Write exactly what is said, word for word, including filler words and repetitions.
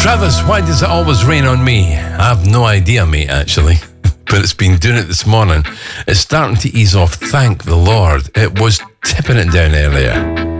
Travis, why does it always rain on me? I have no idea, mate, actually. But it's been doing it this morning. It's starting to ease off, thank the Lord. It was tipping it down earlier.